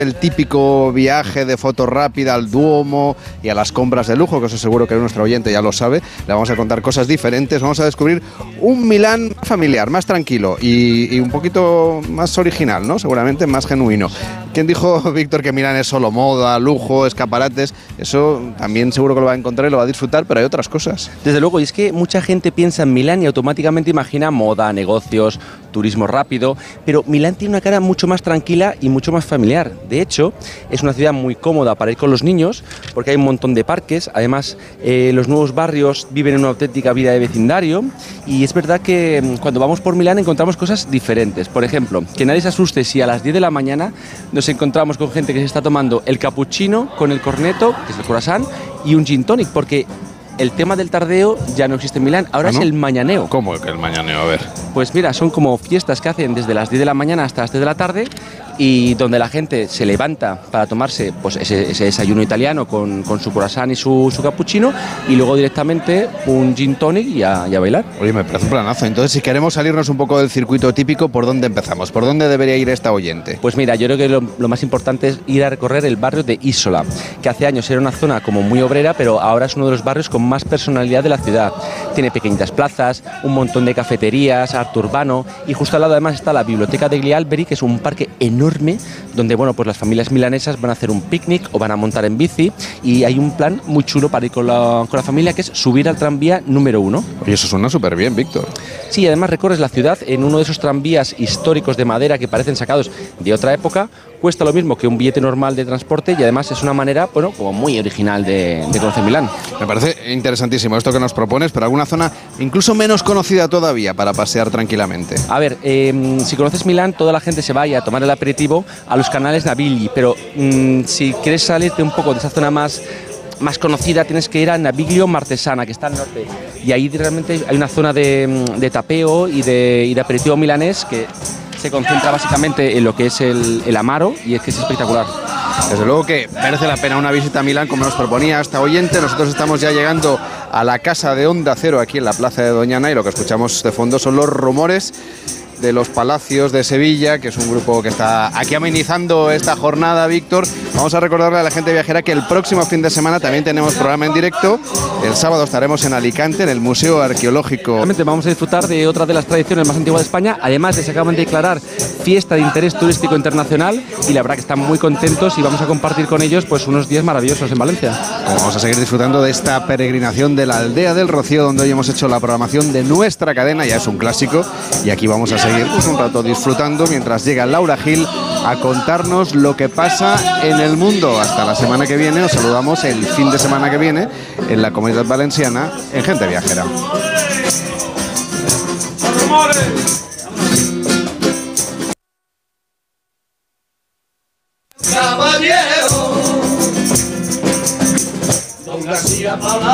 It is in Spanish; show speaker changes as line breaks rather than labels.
el típico viaje de foto rápida al Duomo y a las compras de lujo, que eso seguro que nuestro oyente ya lo sabe. Le vamos a contar cosas diferentes, vamos a descubrir un Milán familiar, más tranquilo y un poquito más original, ¿no? Seguramente más genuino. ¿Quién dijo, Víctor, que Milán es solo moda, lujo, escaparates? Eso también seguro que lo va a encontrar y lo va a disfrutar, pero hay otras cosas.
Desde luego, y es que mucha gente piensa en Milán y automáticamente imagina moda, negocios, turismo rápido, pero Milán tiene una cara mucho más tranquila y mucho más familiar. De hecho, es una ciudad muy cómoda para ir con los niños porque hay un montón de parques. Además, los nuevos barrios viven en una auténtica vida de vecindario y es verdad que cuando vamos por Milán encontramos cosas diferentes. Por ejemplo, que nadie se asuste si a las 10 de la mañana nos encontramos con gente que se está tomando el cappuccino con el corneto, que es el croissant, y un gin tonic, porque el tema del tardeo ya no existe en Milán, ahora es el mañaneo.
¿Cómo que el mañaneo? A ver.
Pues mira, son como fiestas que hacen desde las 10 de la mañana hasta las 3 de la tarde y donde la gente se levanta para tomarse pues ese desayuno italiano con su croissant y su cappuccino y luego directamente un gin tonic y a bailar.
Oye, me parece un planazo. Entonces, si queremos salirnos un poco del circuito típico, ¿por dónde empezamos? ¿Por dónde debería ir esta oyente?
Pues mira, yo creo que lo más importante es ir a recorrer el barrio de Isola, que hace años era una zona como muy obrera, pero ahora es uno de los barrios con más personalidad de la ciudad. Tiene pequeñitas plazas, un montón de cafeterías, arte urbano y justo al lado además está la Biblioteca degli Alberi, que es un parque enorme donde bueno, pues las familias milanesas van a hacer un picnic o van a montar en bici y hay un plan muy chulo para ir con la familia, que es subir al tranvía número 1.
Oye, eso suena súper bien, Víctor.
Sí, además recorres la ciudad en uno de esos tranvías históricos de madera que parecen sacados de otra época. Cuesta lo mismo que un billete normal de transporte y además es una manera, bueno, como muy original de conocer Milán.
Me parece interesantísimo esto que nos propones, pero alguna zona incluso menos conocida todavía para pasear tranquilamente.
A ver, si conoces Milán, toda la gente se vaya a tomar el aperitivo a los canales Navigli, pero si quieres salirte un poco de esa zona más conocida, tienes que ir a Naviglio Martesana, que está al norte. Y ahí realmente hay una zona de tapeo y de aperitivo milanés que se concentra básicamente en lo que es el amaro y es que es espectacular.
Desde luego que merece la pena una visita a Milán, como nos proponía esta oyente. Nosotros estamos ya llegando a la casa de Onda Cero aquí en la plaza de Doñana y lo que escuchamos de fondo son los rumores de los Palacios de Sevilla, que es un grupo que está aquí amenizando esta jornada, Víctor. Vamos a recordarle a la gente viajera que el próximo fin de semana también tenemos programa en directo. El sábado estaremos en Alicante, en el Museo Arqueológico.
Realmente vamos a disfrutar de otra de las tradiciones más antiguas de España, además de que se acaban de declarar fiesta de interés turístico internacional y la verdad que están muy contentos y vamos a compartir con ellos pues unos días maravillosos en Valencia.
Vamos a seguir disfrutando de esta peregrinación de la Aldea del Rocío, donde hoy hemos hecho la programación de nuestra cadena, ya es un clásico, y aquí vamos a seguir pues un rato disfrutando mientras llega Laura Gil a contarnos lo que pasa en el mundo. Hasta la semana que viene, os saludamos el fin de semana que viene en la Comunidad Valenciana en Gente Viajera.